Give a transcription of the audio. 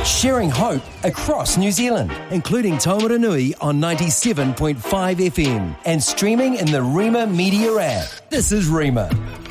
sharing hope across New Zealand, including Taumaranui on 97.5 FM and streaming in the Rima Media app. This is Rima.